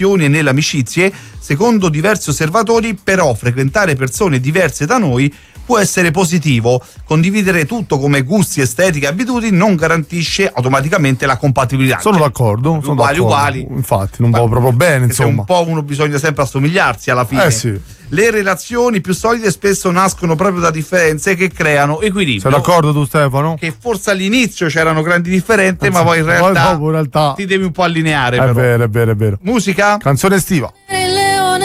relazioni e nelle amicizie. Secondo diversi osservatori, però, frequentare persone diverse da noi può essere positivo. Condividere tutto come gusti, estetica e abitudini non garantisce automaticamente la compatibilità. Sono d'accordo, sono uguali. Infatti, non va proprio bene, insomma. Un po' uno bisogna sempre assomigliarsi alla fine. Sì. Le relazioni più solide spesso nascono proprio da differenze che creano equilibrio. Sei d'accordo tu, Stefano? Che forse all'inizio c'erano grandi differenze, ma poi in realtà in realtà ti devi un po' allineare. È vero. Musica? Canzone estiva.